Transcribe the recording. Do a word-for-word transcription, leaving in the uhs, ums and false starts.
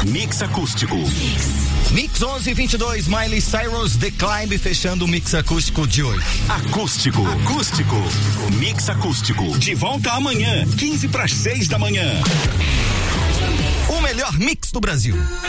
Mix Acústico. Mix onze e vinte e dois, Miley Cyrus, The Climb, fechando o Mix Acústico de hoje. Acústico. Acústico. Mix Acústico. De volta amanhã, quinze para as seis da manhã. O melhor mix do Brasil.